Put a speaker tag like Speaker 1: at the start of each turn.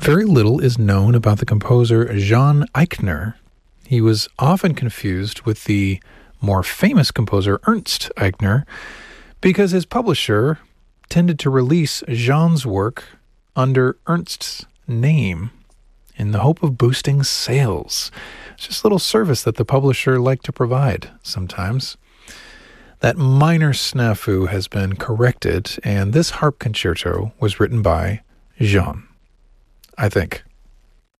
Speaker 1: Very little is known about the composer Jean Eichner. He was often confused with the more famous composer Ernst Eichner because his publisher tended to release Jean's work under Ernst's name in the hope of boosting sales. It's just a little service that the publisher liked to provide sometimes. That minor snafu has been corrected, and this harp concerto was written by Jean, I think.